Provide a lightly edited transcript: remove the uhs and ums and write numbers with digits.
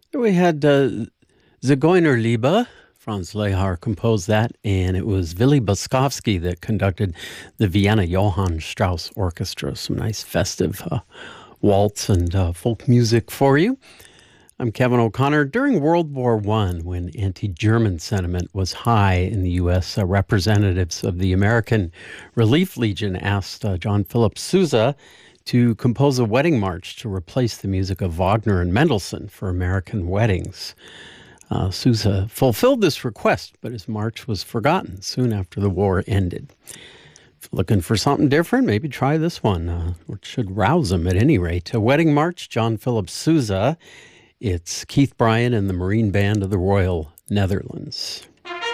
We had Zigeuner Liebe. Franz Lehar composed that, and it was Willy Boskovsky that conducted the Vienna Johann Strauss Orchestra. Some nice festive waltz and folk music for you. I'm Kevin O'Connor. During World War I, when anti-German sentiment was high in the U.S., representatives of the American Relief Legion asked John Philip Sousa to compose a wedding march to replace the music of Wagner and Mendelssohn for American weddings. Sousa fulfilled this request, but his march was forgotten soon after the war ended. If you're looking for something different, maybe try this one, which should rouse them at any rate. A wedding march, John Philip Sousa. It's Keith Bryan and the Marine Band of the Royal Netherlands.